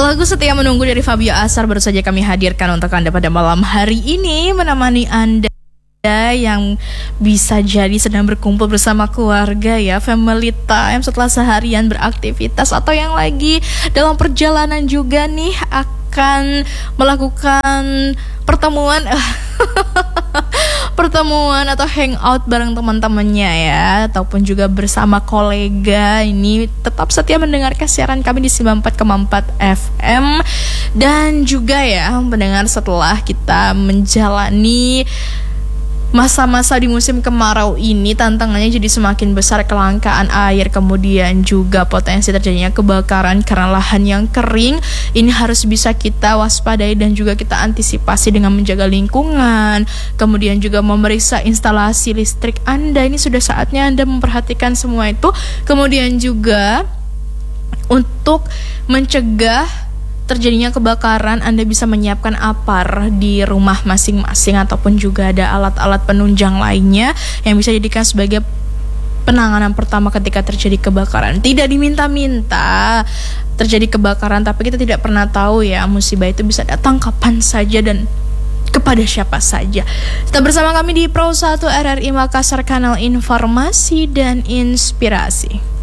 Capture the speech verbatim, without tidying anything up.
Lagu Setia Menunggu dari Fabio Asar baru saja kami hadirkan untuk Anda pada malam hari ini, menemani Anda yang bisa jadi sedang berkumpul bersama keluarga ya, family time setelah seharian beraktivitas, atau yang lagi dalam perjalanan juga nih akan melakukan pertemuan pertemuan atau hangout bareng teman-temannya ya, ataupun juga bersama kolega. Ini tetap setia mendengarkan siaran kami di sembilan puluh empat koma empat F M. Dan juga ya mendengar, setelah kita menjalani masa-masa di musim kemarau ini, tantangannya jadi semakin besar, kelangkaan air, kemudian juga potensi terjadinya kebakaran karena lahan yang kering. Ini harus bisa kita waspadai dan juga kita antisipasi dengan menjaga lingkungan, kemudian juga memeriksa instalasi listrik Anda. Ini sudah saatnya Anda memperhatikan semua itu. Kemudian juga untuk mencegah terjadinya kebakaran, Anda bisa menyiapkan apar di rumah masing-masing, ataupun juga ada alat-alat penunjang lainnya yang bisa dijadikan sebagai penanganan pertama ketika terjadi kebakaran. Tidak diminta-minta terjadi kebakaran, tapi kita tidak pernah tahu ya, musibah itu bisa datang kapan saja dan kepada siapa saja. Tetap bersama kami di Pro satu R R I Makassar, kanal informasi dan inspirasi.